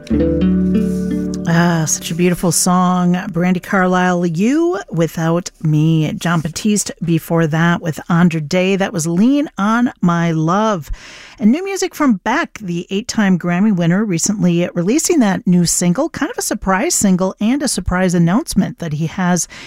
Such a beautiful song. Brandi Carlile, You Without Me. Jon Batiste before that with Andra Day. That was Lean on My Love. And new music from Beck, the 8-time Grammy winner, recently releasing that new single. Kind of a surprise single and a surprise announcement that he has